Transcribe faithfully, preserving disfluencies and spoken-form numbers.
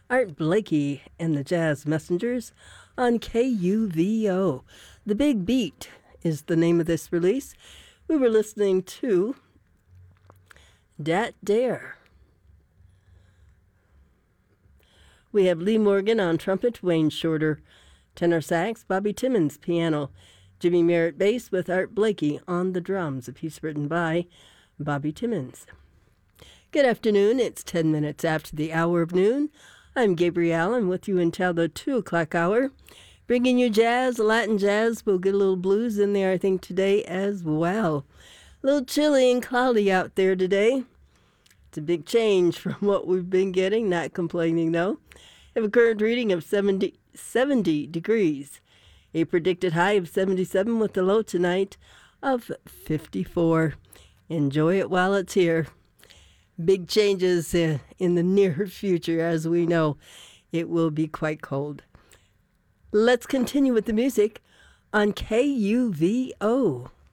Art Blakey and the Jazz Messengers on K U V O. The Big Beat is the name of this release. We were listening to Dat Dare. We have Lee Morgan on trumpet, Wayne Shorter tenor sax, Bobby Timmons piano, Jimmy Merritt bass with Art Blakey on the drums, a piece written by Bobby Timmons. Good afternoon. It's ten minutes after the hour of noon. I'm Gabrielle. I'm with you until the two o'clock hour, bringing you jazz, Latin jazz. We'll get a little blues in there, I think, today as well. A little chilly and cloudy out there today. It's a big change from what we've been getting. Not complaining, though. Have a current reading of seventy, seventy degrees. A predicted high of seventy-seven with the low tonight of fifty-four. Enjoy it while it's here. Big changes uh, in the near future, as we know. It will be quite cold. Let's continue with the music on K U V O.